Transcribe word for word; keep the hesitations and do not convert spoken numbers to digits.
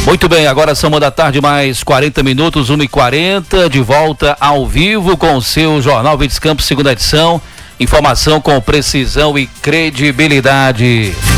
Muito bem, agora são uma da tarde, mais quarenta minutos, uma e quarenta, de volta ao vivo com o seu Jornal Verdes Campos, segunda edição. Informação com precisão e credibilidade.